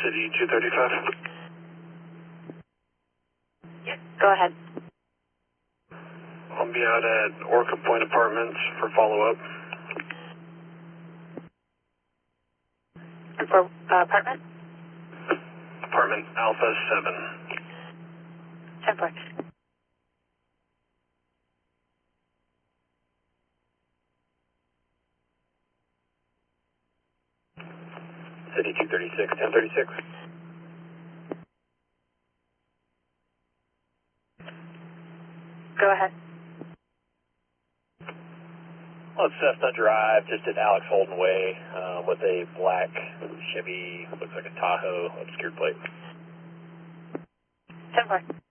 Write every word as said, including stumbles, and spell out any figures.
City two thirty-five. Go ahead. I'll be out at Orca Point Apartments for follow-up. For uh, apartment? Apartment Alpha seven. ten four. City two thirty-six, ten thirty-six. Go ahead. On Cessna Drive, just at Alex Holden Way, uh, with a black Chevy, looks like a Tahoe, obscured plate. ten four.